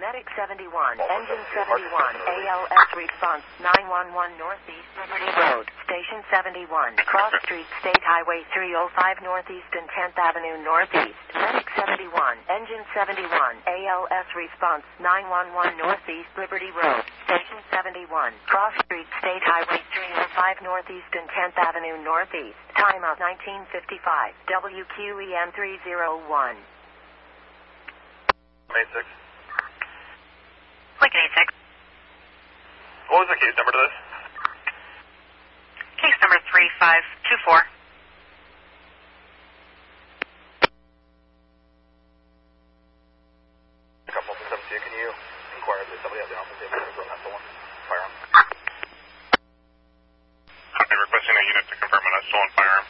Medic 71, Engine 71, ALS response 911 Northeast Liberty Road, Station 71, Cross Street, State Highway 305 Northeast and 10th Avenue Northeast. Medic 71, Engine 71, ALS response 911 Northeast Liberty Road, Station 71, Cross Street, State Highway 305 Northeast and 10th Avenue Northeast. Timeout 1955, WQEM 301. Main 6. Lincoln 86. What was the case number to this? Case number 3524. Couple from 72, can you inquire if somebody has the office able to run that stolen firearm? Copy, requesting a unit to confirm a stolen firearm.